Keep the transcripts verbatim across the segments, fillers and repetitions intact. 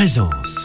Présence.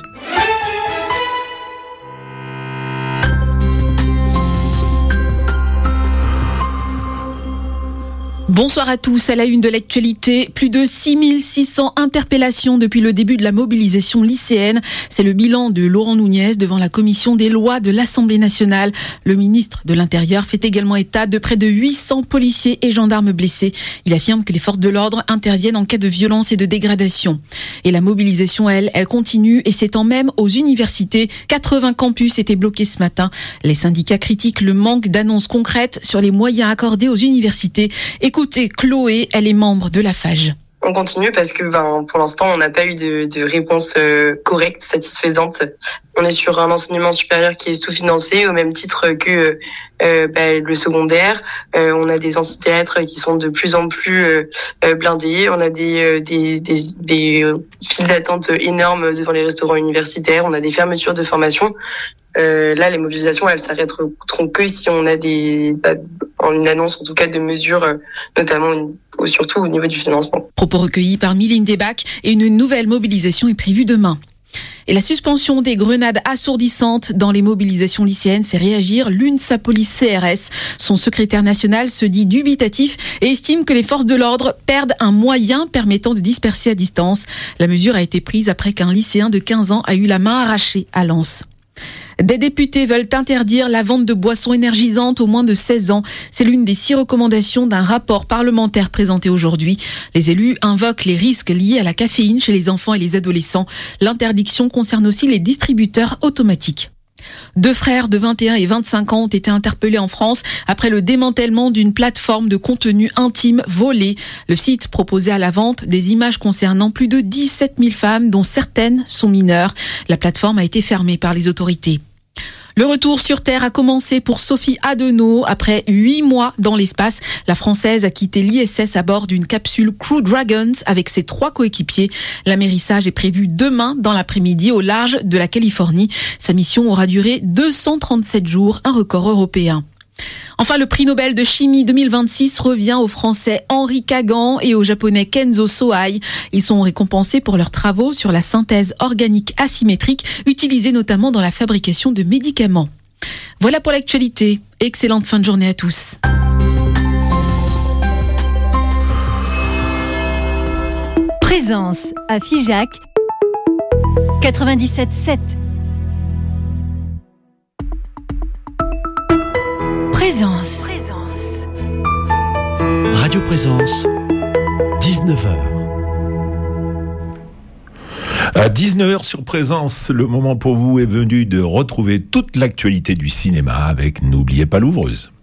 Bonsoir à tous. À la une de l'actualité, plus de six mille six cents interpellations depuis le début de la mobilisation lycéenne. C'est le bilan de Laurent Nunez devant la commission des lois de l'Assemblée nationale. Le ministre de l'Intérieur fait également état de près de huit cents policiers et gendarmes blessés. Il affirme que les forces de l'ordre interviennent en cas de violence et de dégradation. Et la mobilisation, elle, elle continue et s'étend même aux universités. quatre-vingts campus étaient bloqués ce matin. Les syndicats critiquent le manque d'annonces concrètes sur les moyens accordés aux universités. Écoutez Chloé, elle est membre de la F A G. On continue parce que ben, pour l'instant, on n'a pas eu de, de réponse euh, correcte, satisfaisante. On est sur un enseignement supérieur qui est sous-financé au même titre que euh, ben, le secondaire. Euh, on a des amphithéâtres qui sont de plus en plus euh, blindés. On a des, euh, des, des, des euh, files d'attente énormes devant les restaurants universitaires. On a des fermetures de formation. Euh, là, les mobilisations, elles s'arrêteront que si on a des, bah, une annonce, en tout cas, de mesures, euh, notamment, surtout au niveau du financement. Propos recueillis par Mylène Debac et une nouvelle mobilisation est prévue demain. Et la suspension des grenades assourdissantes dans les mobilisations lycéennes fait réagir l'UNSA Police C R S. Son secrétaire national se dit dubitatif et estime que les forces de l'ordre perdent un moyen permettant de disperser à distance. La mesure a été prise après qu'un lycéen de quinze ans a eu la main arrachée à Lens. Des députés veulent interdire la vente de boissons énergisantes aux moins de seize ans. C'est l'une des six recommandations d'un rapport parlementaire présenté aujourd'hui. Les élus invoquent les risques liés à la caféine chez les enfants et les adolescents. L'interdiction concerne aussi les distributeurs automatiques. Deux frères de vingt et un et vingt-cinq ans ont été interpellés en France après le démantèlement d'une plateforme de contenu intime volée. Le site proposait à la vente des images concernant plus de dix-sept mille femmes, dont certaines sont mineures. La plateforme a été fermée par les autorités. Le retour sur Terre a commencé pour Sophie Adenau. Après huit mois dans l'espace, la Française a quitté l'I S S à bord d'une capsule Crew Dragons avec ses trois coéquipiers. L'amérissage est prévu demain dans l'après-midi au large de la Californie. Sa mission aura duré deux cent trente-sept jours, un record européen. Enfin, le prix Nobel de chimie deux mille vingt-six revient aux Français Henri Kagan et au Japonais Kenzo Sohei. Ils sont récompensés pour leurs travaux sur la synthèse organique asymétrique, utilisée notamment dans la fabrication de médicaments. Voilà pour l'actualité. Excellente fin de journée à tous. Présence à Figeac quatre-vingt-dix-sept sept. Présence. Radio Présence, dix-neuf heures. À dix-neuf heures sur Présence, le moment pour vous est venu de retrouver toute l'actualité du cinéma avec N'oubliez pas l'ouvreuse.